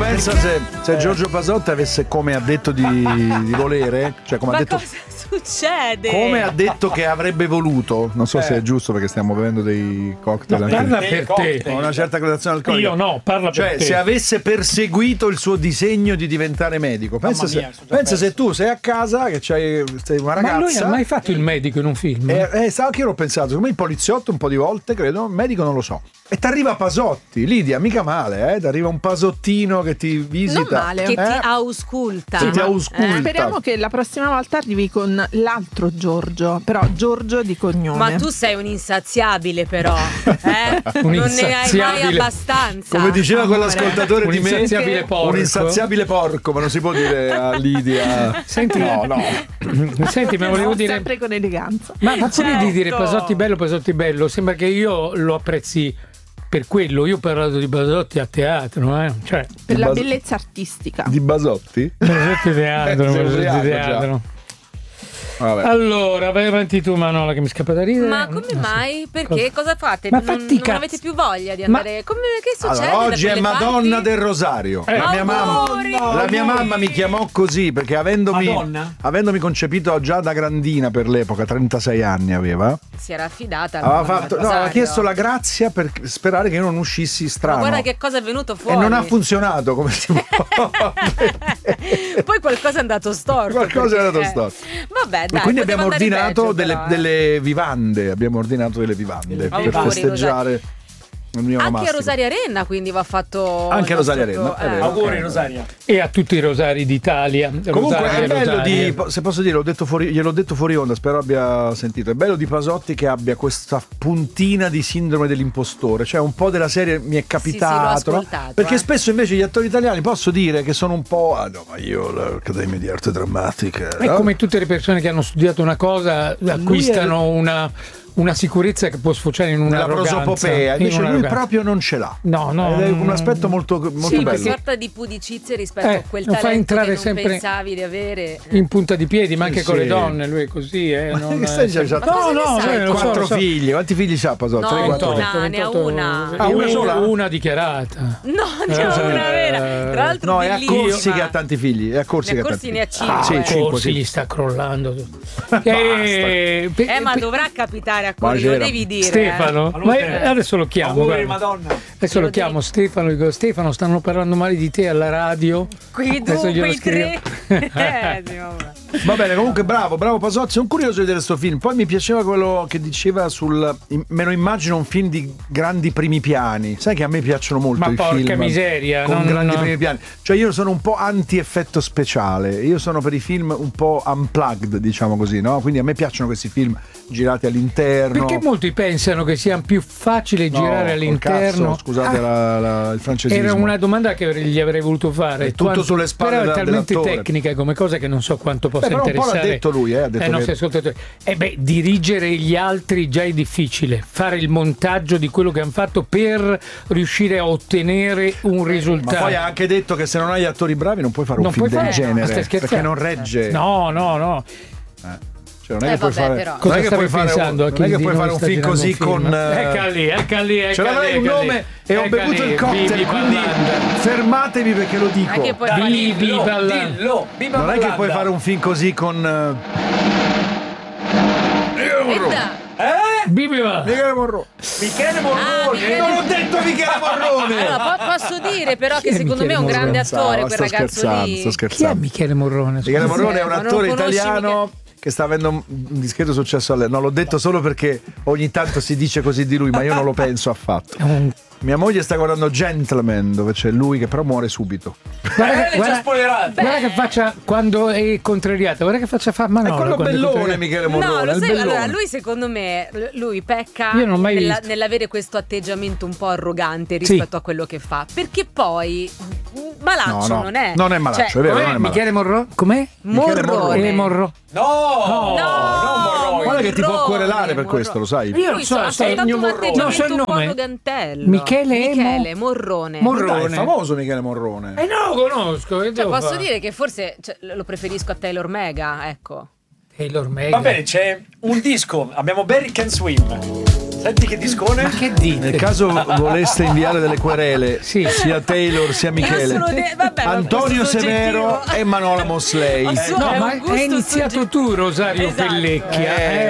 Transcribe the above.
pensa se Giorgio Pasotti avesse, come ha detto di volere, cioè come ha detto, cosa succede? come ha detto che avrebbe voluto, non so se è giusto perché stiamo bevendo dei cocktail, No, parla per te. con una certa gradazione alcolica. Io no, parla per cioè te. se avesse perseguito il suo disegno di diventare medico, pensa, se tu sei a casa che sei una ragazza. Ma lui ha mai fatto il medico in un film? Sa che io l'ho pensato, secondo me il poliziotto un po' di volte, credo, il medico non lo so. E t'arriva Pasotti, Lidia, mica male, t'arriva un pasottino che ti visita. Non male. Che ti ausculta. Sì, ti ausculta. Speriamo che la prossima volta arrivi con l'altro Giorgio, però Giorgio di cognome. Ma tu sei un insaziabile però, non ne hai mai abbastanza. Come diceva quell'ascoltatore di me, insaziabile porco. Un insaziabile porco, ma non si può dire a Lidia. Senti, no. Senti, ma volevo dire sempre con eleganza. Ma pure di dire Pasotti bello, sembra che io lo apprezzi per quello. Io ho parlato di Pasotti a teatro, cioè per la bellezza artistica. Di Basotti? Pasotti teatro. Vabbè. Allora, vai avanti tu, Manola, che mi scappa da ridere. Ma come mai? Perché? Cosa fate? Ma non avete più voglia di andare? Che succede? Allora, oggi è Madonna del Rosario. La mia mamma mi chiamò così perché avendomi concepito già da grandina per l'epoca, 36 anni aveva. Si era affidata. Aveva chiesto la grazia per sperare che io non uscissi strano. Ma guarda che cosa è venuto fuori. E non ha funzionato come si può. Poi qualcosa è andato storto. Vabbè, dai, e quindi abbiamo ordinato peggio, delle vivande. Abbiamo ordinato delle vivande per festeggiare il mio anche onomastico. a Rosaria Arenna quindi va fatto. Anche a Rosaria Arenna. Auguri Rosaria. E a tutti i rosari d'Italia. Comunque Rosaria, è bello Rosaria. se posso dire, gliel'ho detto fuori onda, spero abbia sentito. È bello di Pasotti che abbia questa puntina di sindrome dell'impostore, cioè un po' della serie mi è capitato, l'ho ascoltato, perché spesso invece gli attori italiani posso dire che sono un po' ma io l'Accademia di Arte Drammatica. È come tutte le persone che hanno studiato una cosa acquistano una sicurezza che può sfociare in una prosopopea, invece lui proprio non ce l'ha. No. È un aspetto molto bello. Una sorta di pudicizia rispetto a quel talento fa entrare che non sempre pensavi di avere. In punta di piedi, ma anche con le donne, lui è così. Che stai dicendo? Quattro figli. Quanti figli c'ha Pasotti? Ne ha una. Una sola? Una dichiarata. No, ne ha una vera. Tra l'altro no, è a Corsi che ha tanti figli. È a Corsi che ha tanti ne ha figli. 5. Corsi gli sta crollando. Ma dovrà capitare a Corsi, lo devi dire. Stefano, adesso lo chiamo. Madonna. Adesso lo chiamo Stefano, dico Stefano, stanno parlando male di te alla radio. Qui tu, qui tre. Va bene, comunque bravo Pasotti, sono curioso di vedere questo film. Poi mi piaceva quello che diceva me lo immagino un film di grandi primi piani. Sai che a me piacciono molto i film. Ma porca miseria, con grandi primi piani. Cioè io sono un po' anti-effetto speciale. Io sono per i film un po' unplugged, diciamo così, no? Quindi a me piacciono questi film girati all'interno. Perché molti pensano che sia più facile girare all'interno. Cazzo, scusate il francesismo. Era una domanda che gli avrei voluto fare. È tutto sulle spalle però è talmente dell'attore. Tecnica come cosa che non so quanto possa però interessare. Un po' l'ha detto lui, ha detto nostri ascoltatori. Dirigere gli altri già è difficile. Fare il montaggio di quello che hanno fatto per riuscire a ottenere un risultato. Ma poi ha anche detto che se non hai attori bravi non puoi fare un film del genere, perché non regge. No. Cioè, non è che puoi fare. Cosa stavi pensando? Non è che puoi fare un film così con. Ecca lì. Ce l'avrei un nome e ho bevuto il cocktail, quindi fermatevi perché lo dico. Dillo. Non è che puoi fare un film così con. Michele Morrone. Non ho detto Michele Morrone. Allora, posso dire però che secondo me è un grande attore quel ragazzo lì. Sto scherzando. Chi è Michele Morrone? Michele Morrone è un attore italiano che sta avendo un discreto successo a lei. No, l'ho detto solo perché ogni tanto si dice così di lui, ma io non lo penso affatto. Mia moglie sta guardando Gentleman, dove c'è lui che però muore subito. Guarda che faccia quando è contrariata, guarda che faccia fa Manola. È quello bellone Michele Morrone. No, lo sai, allora lui secondo me pecca nell'avere questo atteggiamento un po' arrogante rispetto a quello che fa, perché poi malaccio non è. Non è malaccio, cioè, è vero, non è Michele Morrone? Com'è? Morrone. No, guarda che ti può querelare per questo, lo sai? Io non so, ha stato un atteggiamento un po' arrogantello. Michele Morrone. È famoso Michele Morrone. No, conosco. Posso dire che forse lo preferisco a Taylor Mega, ecco. Taylor Mega. Va bene, c'è un disco, abbiamo Barry Can Swim. Senti che discone. Ma che dite? Nel caso voleste inviare delle querele, sia Taylor sia Michele, Antonio Severo e Manola Mosley. No, ma hai iniziato tu, Rosario Pellecchia.